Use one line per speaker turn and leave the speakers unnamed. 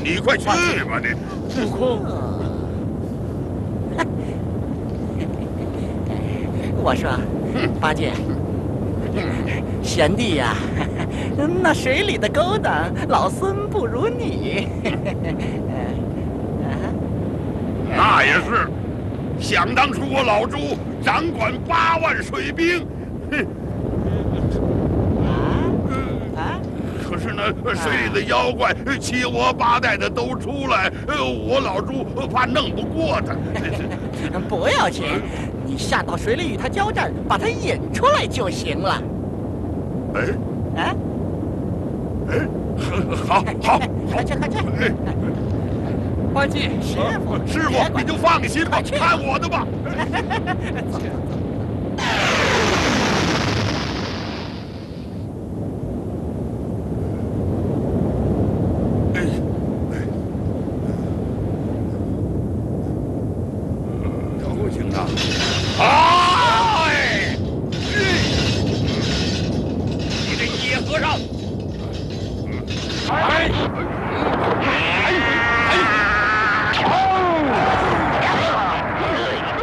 你快去吧你！
悟空，
我说，八戒，贤弟呀，那水里的勾当，老孙不如你。
那也是，想当初我老朱掌管8万水兵，可是呢，水里的妖怪七窝八带的都出来，我老朱怕弄不过他。
不要紧，你下到水里与他交战，把他引出来就行了。
好，
快去！
八戒，
师傅，你就放心吧，看我的吧。不行啊！你这野和尚！